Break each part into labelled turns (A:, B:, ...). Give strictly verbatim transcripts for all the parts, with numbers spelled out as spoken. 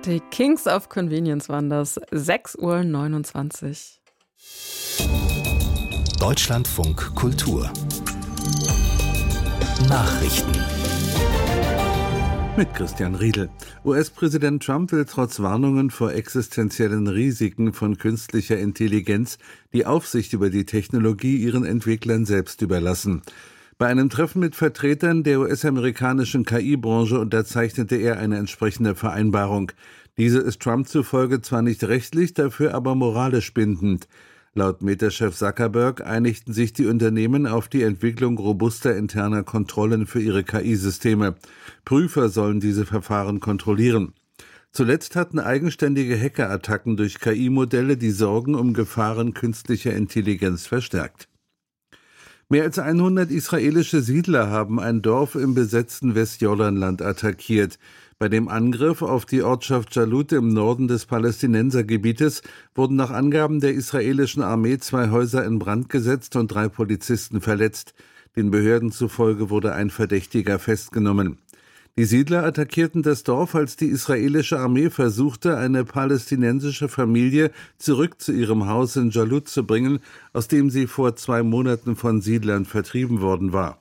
A: Die Kings of Convenience waren das. sechs Uhr neunundzwanzig.
B: Deutschlandfunk Kultur Nachrichten
C: mit Christian Riedel. U S-Präsident Trump will trotz Warnungen vor existenziellen Risiken von künstlicher Intelligenz die Aufsicht über die Technologie ihren Entwicklern selbst überlassen. Bei einem Treffen mit Vertretern der U S-amerikanischen K I-Branche unterzeichnete er eine entsprechende Vereinbarung. Diese ist Trump zufolge zwar nicht rechtlich, dafür aber moralisch bindend. Laut Meta-Chef Zuckerberg einigten sich die Unternehmen auf die Entwicklung robuster interner Kontrollen für ihre K I-Systeme. Prüfer sollen diese Verfahren kontrollieren. Zuletzt hatten eigenständige Hackerattacken durch K I-Modelle die Sorgen um Gefahren künstlicher Intelligenz verstärkt. Mehr als hundert israelische Siedler haben ein Dorf im besetzten Westjordanland attackiert. Bei dem Angriff auf die Ortschaft Jalut im Norden des Palästinensergebietes wurden nach Angaben der israelischen Armee zwei Häuser in Brand gesetzt und drei Polizisten verletzt. Den Behörden zufolge wurde ein Verdächtiger festgenommen. Die Siedler attackierten das Dorf, als die israelische Armee versuchte, eine palästinensische Familie zurück zu ihrem Haus in Jalut zu bringen, aus dem sie vor zwei Monaten von Siedlern vertrieben worden war.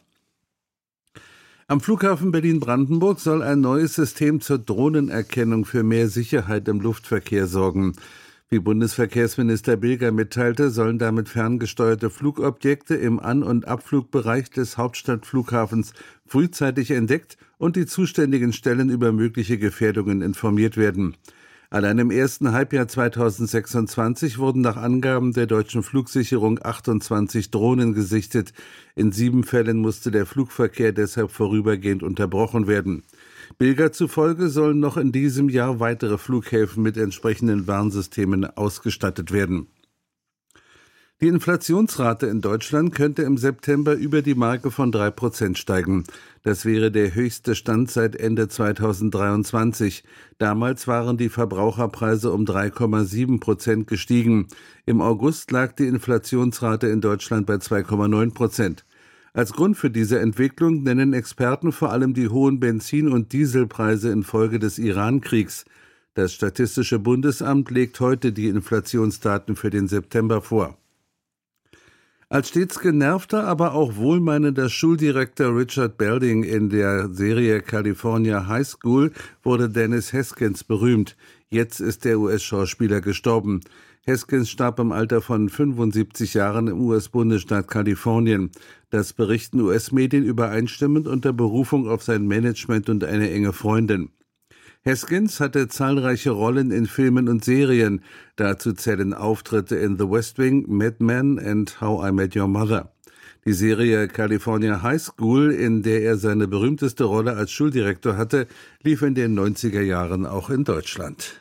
C: Am Flughafen Berlin-Brandenburg soll ein neues System zur Drohnenerkennung für mehr Sicherheit im Luftverkehr sorgen. Wie Bundesverkehrsminister Bilger mitteilte, sollen damit ferngesteuerte Flugobjekte im An- und Abflugbereich des Hauptstadtflughafens frühzeitig entdeckt und die zuständigen Stellen über mögliche Gefährdungen informiert werden. Allein im ersten Halbjahr zweitausendsechsundzwanzig wurden nach Angaben der deutschen Flugsicherung achtundzwanzig Drohnen gesichtet. In sieben Fällen musste der Flugverkehr deshalb vorübergehend unterbrochen werden. Bilger zufolge sollen noch in diesem Jahr weitere Flughäfen mit entsprechenden Warnsystemen ausgestattet werden. Die Inflationsrate in Deutschland könnte im September über die Marke von drei Prozent steigen. Das wäre der höchste Stand seit Ende zweitausenddreiundzwanzig. Damals waren die Verbraucherpreise um drei Komma sieben Prozent gestiegen. Im August lag die Inflationsrate in Deutschland bei zwei Komma neun Prozent. Als Grund für diese Entwicklung nennen Experten vor allem die hohen Benzin- und Dieselpreise infolge des Iran-Kriegs. Das Statistische Bundesamt legt heute die Inflationsdaten für den September vor. Als stets genervter, aber auch wohlmeinender Schuldirektor Richard Belding in der Serie California High School wurde Dennis Haskins berühmt. Jetzt ist der U S-Schauspieler gestorben. Haskins starb im Alter von fünfundsiebzig Jahren im U S-Bundesstaat Kalifornien. Das berichten U S-Medien übereinstimmend unter Berufung auf sein Management und eine enge Freundin. Haskins hatte zahlreiche Rollen in Filmen und Serien. Dazu zählen Auftritte in The West Wing, Mad Men und How I Met Your Mother. Die Serie California High School, in der er seine berühmteste Rolle als Schuldirektor hatte, lief in den neunziger Jahren auch in Deutschland.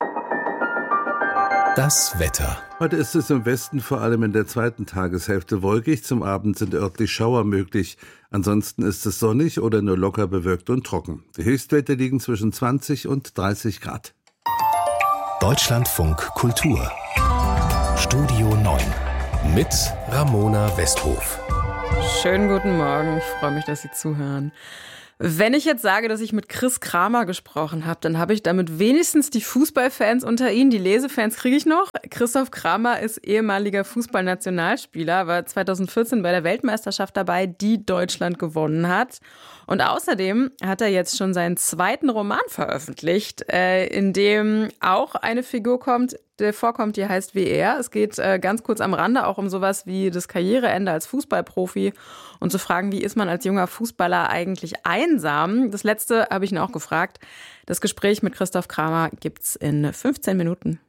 B: Das Wetter.
C: Heute ist es im Westen vor allem in der zweiten Tageshälfte wolkig. Zum Abend sind örtlich Schauer möglich. Ansonsten ist es sonnig oder nur locker bewölkt und trocken. Die Höchstwerte liegen zwischen zwanzig und dreißig Grad.
B: Deutschlandfunk Kultur Studio neun mit Ramona Westhof.
A: Schönen guten Morgen, ich freue mich, dass Sie zuhören. Wenn ich jetzt sage, dass ich mit Chris Kramer gesprochen habe, dann habe ich damit wenigstens die Fußballfans unter Ihnen. Die Lesefans kriege ich noch. Christoph Kramer ist ehemaliger Fußballnationalspieler, war zweitausendvierzehn bei der Weltmeisterschaft dabei, die Deutschland gewonnen hat. Und außerdem hat er jetzt schon seinen zweiten Roman veröffentlicht, äh, in dem auch eine Figur kommt, der vorkommt, die heißt wie er. Es geht äh, ganz kurz am Rande auch um sowas wie das Karriereende als Fußballprofi und zu fragen, wie ist man als junger Fußballer eigentlich einsam? Das letzte habe ich ihn auch gefragt. Das Gespräch mit Christoph Kramer gibt's in fünfzehn Minuten.